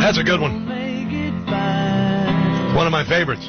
That's a good one. One of my favorites.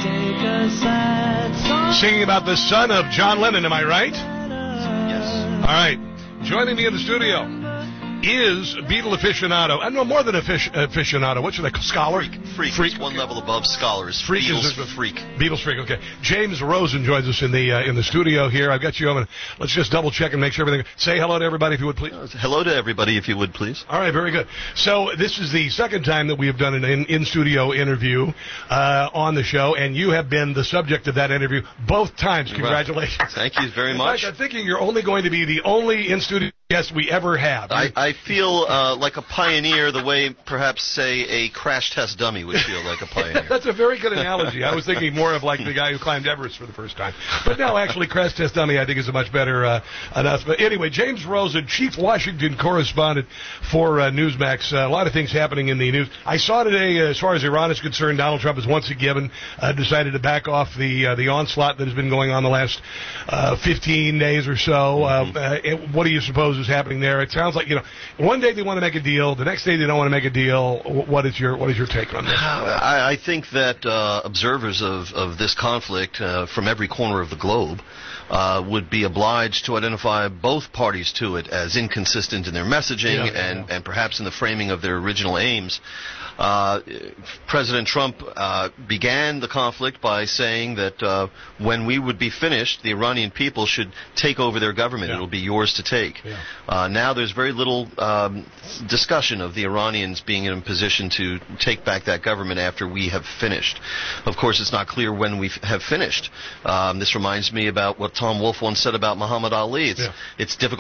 Singing about the son of John Lennon, am I right? Yes. All right. Joining me in the studio is Beatle aficionado. I know more than aficionado. What should I call? Scholar? Freak. Freak. One level above scholars. Freak Beatles is freak. Beatles freak. Okay. James Rosen joins us in the studio here. I've got you on. Let's just double check and make sure everything. Say hello to everybody if you would, please. Hello to everybody if you would, please. All right. Very good. So this is the second time that we have done an in-studio interview on the show, and you have been the subject of that interview both times. Congratulations. Well, thank you very much. In fact, I'm thinking you're only going to be the only in-studio guest we ever have. I feel like a pioneer the way perhaps, say, a crash test dummy would feel like a pioneer. That's a very good analogy. I was thinking more of like the guy who climbed Everest for the first time. But no, actually, crash test dummy I think is a much better announcement. But anyway, James Rosen, chief Washington correspondent for Newsmax. A lot of things happening in the news. I saw today, as far as Iran is concerned, Donald Trump has once again decided to back off the onslaught that has been going on the last 15 days or so. What do you suppose is happening there? It sounds like, one day they want to make a deal, the next day they don't want to make a deal. What is your take on this? I think that observers of this conflict from every corner of the globe would be obliged to identify both parties to it as inconsistent in their messaging and perhaps in the framing of their original aims. President Trump began the conflict by saying that when we would be finished, the Iranian people should take over their government. It will be yours to take. Now there's very little discussion of the Iranians being in a position to take back that government after we have finished. Of course, it's not clear when we have finished. This reminds me about what Tom Wolfe once said about Muhammad Ali. It's difficult